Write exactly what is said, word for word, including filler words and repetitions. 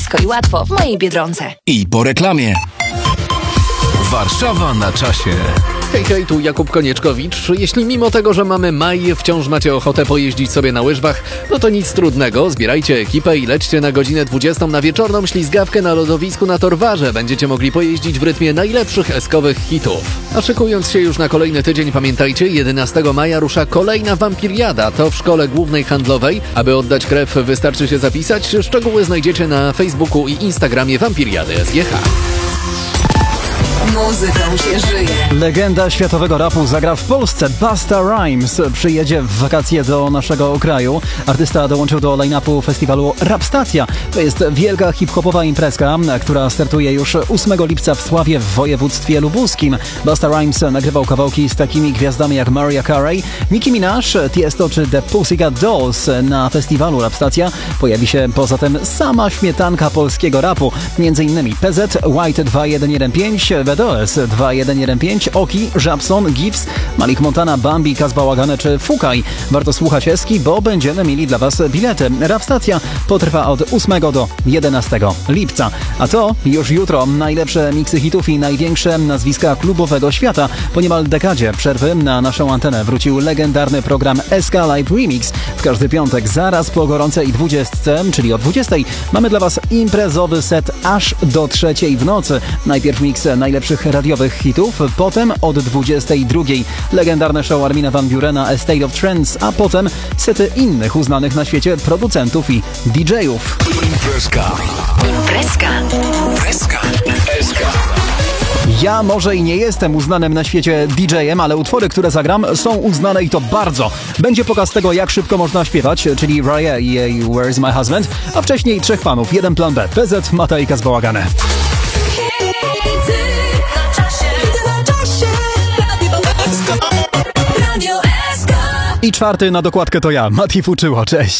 blisko i łatwo w mojej Biedronce. I po reklamie. Warszawa na czasie. Hej, hej, tu Jakub Konieczkowicz. Jeśli mimo tego, że mamy maj, wciąż macie ochotę pojeździć sobie na łyżwach, no to nic trudnego. Zbierajcie ekipę i lećcie na godzinę dwudziestą na wieczorną ślizgawkę na lodowisku na Torwarze. Będziecie mogli pojeździć w rytmie najlepszych eskowych hitów. A szykując się już na kolejny tydzień, pamiętajcie, jedenastego maja rusza kolejna wampiriada. To w Szkole Głównej Handlowej. Aby oddać krew, wystarczy się zapisać. Szczegóły znajdziecie na Facebooku i Instagramie Wampiriady S G H. Muzyką się żyje. Legenda światowego rapu zagra w Polsce. Busta Rhymes przyjedzie w wakacje do naszego kraju. Artysta dołączył do line-upu festiwalu Rapstacja. To jest wielka hip-hopowa imprezka, która startuje już ósmego lipca w Sławie w województwie lubuskim. Busta Rhymes nagrywał kawałki z takimi gwiazdami jak Mariah Carey, Nicki Minaj, Tiesto czy The Pussycat Dolls. Na festiwalu Rapstacja pojawi się poza tym sama śmietanka polskiego rapu. Między innymi P Z, White dwa jeden jeden pięć, B D O S dwa jeden jeden pięć, Oki, Żabson, Gibbs, Malik Montana, Bambi, Kaz Bałagany czy Fukaj. Warto słuchać Eski, bo będziemy mieli dla Was bilety. Rapstacja potrwa od ósmego do jedenastego lipca. A to już jutro najlepsze miksy hitów i największe nazwiska klubowego świata. Po niemal dekadzie przerwy na naszą antenę wrócił legendarny program S K Live Remix. W każdy piątek zaraz po gorącej dwudziestce, czyli o dwudziestej, mamy dla Was imprezowy set aż do trzeciej w nocy. Najpierw miks najlepszych radiowych hitów, potem od dwudziestej drugiej legendarne show Armina Van Burena A State of Trance, a potem sety innych uznanych na świecie producentów i D J-ów. Imprezka. Imprezka. Imprezka. Imprezka. Ja może i nie jestem uznanym na świecie D J-em, ale utwory, które zagram, są uznane i to bardzo. Będzie pokaz tego, jak szybko można śpiewać, czyli Raya i jej Where's My Husband, a wcześniej trzech panów, jeden plan B, P Z, Mata i Kaz Bałagany. I czwarty na dokładkę to ja, Mati Fuczyło, cześć.